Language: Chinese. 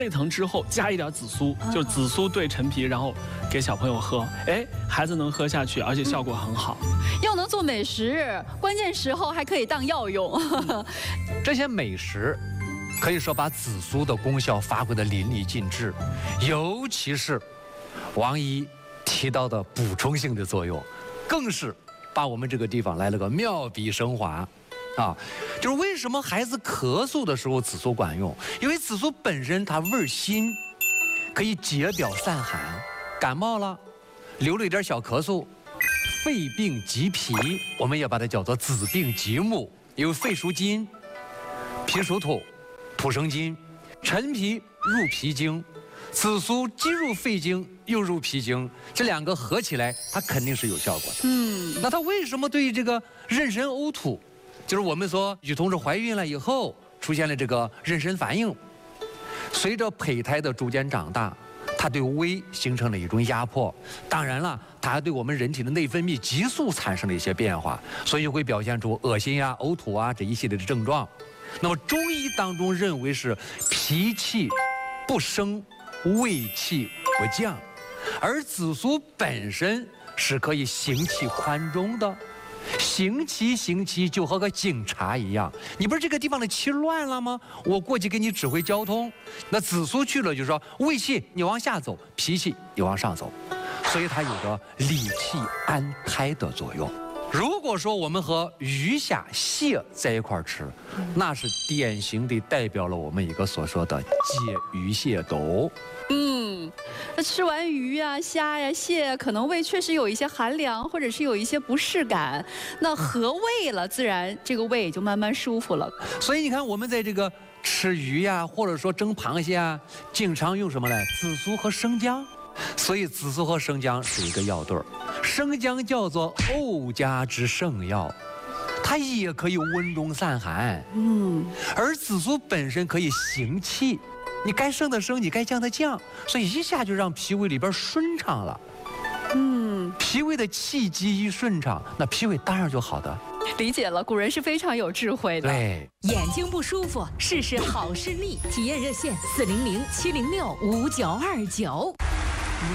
沸腾之后加一点紫苏，就是紫苏兑陈皮，然后给小朋友喝，哎，孩子能喝下去，而且效果很好。 又能做美食，关键时候还可以当药用。 这些美食可以说把紫苏的功效发挥得淋漓尽致，尤其是王姨提到的补充性的作用，更是把我们这个地方来了个妙笔生华。就是为什么孩子咳嗽的时候紫苏管用？因为紫苏本身它味儿辛，可以解表散寒。感冒了，流了一点小咳嗽，肺病急脾，我们也把它叫做子病急目，因为肺属金，脾属土，土生金，陈皮入脾经，紫苏既入肺经又入脾经，这两个合起来，它肯定是有效果的。那它为什么对这个妊娠呕吐？就是我们说女同志怀孕了以后出现了这个妊娠反应，随着胚胎的逐渐长大，它对胃形成了一种压迫，当然了，它还对我们人体的内分泌激素产生了一些变化，所以会表现出恶心呀、呕吐啊这一系列的症状。那么中医当中认为是脾气不升，胃气不降，而紫苏本身是可以行气宽中的。行气就和个警察一样，你不是这个地方的气乱了吗？我过去给你指挥交通。那紫苏去了就说胃气你往下走，脾气你往上走，所以它有着理气安胎的作用。如果说我们和鱼虾蟹在一块儿吃，那是典型的代表了我们一个所说的解鱼蟹毒。 那吃完鱼呀、虾呀、蟹呀，可能胃确实有一些寒凉，或者是有一些不适感。那和胃了，自然这个胃也就慢慢舒服了。 所以你看，我们在这个吃鱼呀，或者说蒸螃蟹啊，经常用什么呢？紫苏和生姜。所以紫苏和生姜是一个药对儿。生姜叫做沤家之圣药，它也可以温中散寒。而紫苏本身可以行气。你该升的升，你该降的降，所以一下就让脾胃里边顺畅了。脾胃的气机一顺畅，那脾胃当然就好的。 理解了，古人是非常有智慧的。 对， 眼睛不舒服，试试好视力，体验热线400-706-5929。